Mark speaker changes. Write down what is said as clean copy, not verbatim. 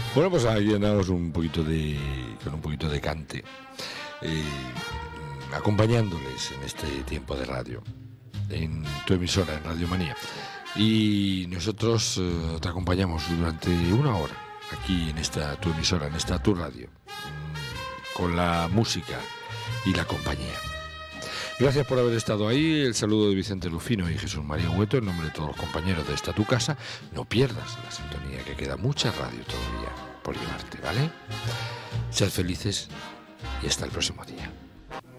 Speaker 1: Bueno, pues aquí andamos con un poquito de cante, acompañándoles en este tiempo de radio, en tu emisora, en Radio Manía. Y nosotros te acompañamos durante una hora, aquí en esta tu emisora, en esta tu radio, con la música y la compañía. Gracias por haber estado ahí. El saludo de Vicente Lufino y Jesús María Hueto en nombre de todos los compañeros de esta tu casa. No pierdas la sintonía, que queda mucha radio todavía por llevarte, ¿vale? Sed felices y hasta el próximo día.